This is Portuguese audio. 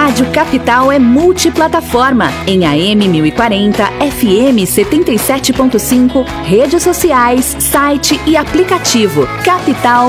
Rádio Capital é multiplataforma, em AM 1040, FM 77.5, redes sociais, site e aplicativo. Capital